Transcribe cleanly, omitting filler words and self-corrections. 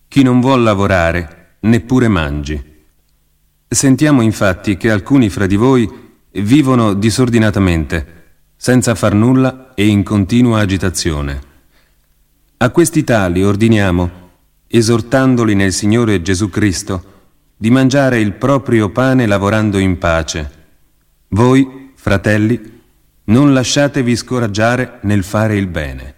Chi non vuol lavorare, neppure mangi. Sentiamo infatti che alcuni fra di voi vivono disordinatamente, senza far nulla e in continua agitazione. A questi tali ordiniamo, esortandoli nel Signore Gesù Cristo, di mangiare il proprio pane lavorando in pace. Voi, fratelli, non lasciatevi scoraggiare nel fare il bene.